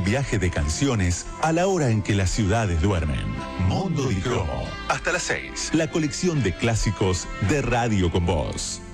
viaje de canciones a la hora en que las ciudades duermen. Mundo di Cromo. Hasta las 6. La colección de clásicos de Radio con Vos.